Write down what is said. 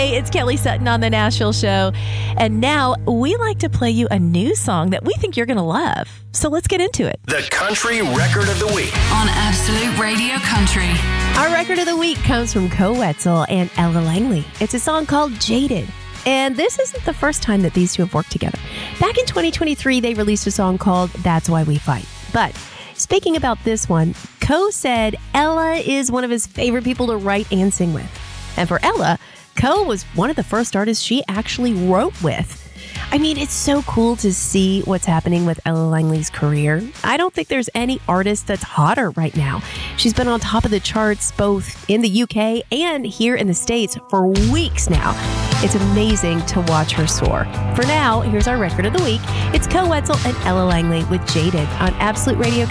Hey, it's Kelly Sutton on The Nashville Show. And now we like to play you a new song that we think you're going to love. So let's get into it. The Country Record of the Week on Absolute Radio Country. Our record of the week comes from Koe Wetzel and Ella Langley. It's a song called Jaded. And this isn't the first time that these two have worked together. Back in 2023, they released a song called That's Why We Fight. But speaking about this one, Koe said Ella is one of his favorite people to write and sing with. And for Ella, Koe was one of the first artists she actually wrote with. I mean, it's so cool to see what's happening with Ella Langley's career. I don't think there's any artist that's hotter right now. She's been on top of the charts both in the UK and here in the States for weeks now. It's amazing to watch her soar. For now, here's our record of the week. It's Koe Wetzel and Ella Langley with Jaded on Absolute Radio.